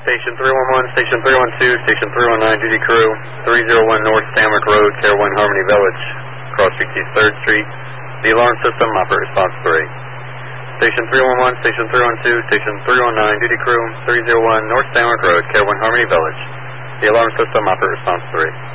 Station 311, Station 312, Station 319, duty crew, 301 North Stanwick Road, Care 1 Harmony Village, cross street to 3rd Street. The alarm system, operate response 3. Station 311, Station 312, Station 319, duty crew, 301 North Stanwick Road, Care 1 Harmony Village. The alarm system, operate response 3.